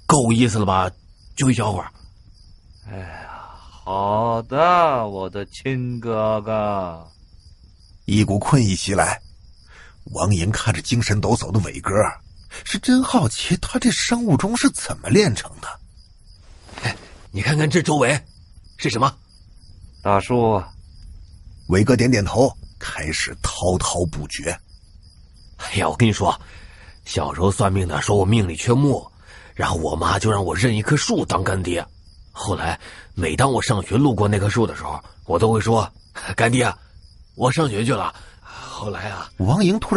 够意思了吧？就一小会儿。 哎呀，好的，我的亲哥哥。 一股困意袭来，王莹看着精神抖擞的伟哥，是真好奇他这生物钟是怎么炼成的。 你看看这周围是什么？ 大树。 伟哥点点头，开始滔滔不绝。 哎呀，我跟你说，小时候算命的说我命里缺木，然后我妈就让我认一棵树当干爹。后来每当我上学路过那棵树的时候，我都会说：干爹，我上学去了。后来啊， 王莹突然